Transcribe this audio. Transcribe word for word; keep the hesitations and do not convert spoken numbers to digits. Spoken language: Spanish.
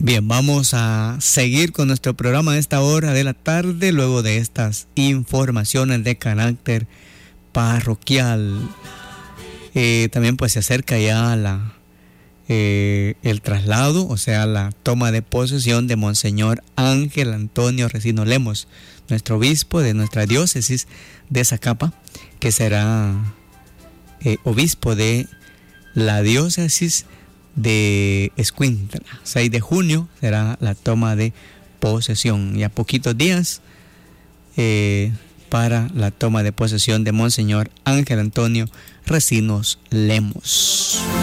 Bien, vamos a seguir con nuestro programa a esta hora de la tarde, luego de estas informaciones de carácter parroquial. Eh, también pues se acerca ya la, eh, el traslado, o sea, la toma de posesión de Monseñor Ángel Antonio Resino Lemos, nuestro obispo de nuestra diócesis de Zacapa, que será eh, obispo de la diócesis de Escuintla. seis de junio será la toma de posesión, y a poquitos días eh, para la toma de posesión de Monseñor Ángel Antonio Resinos Lemos.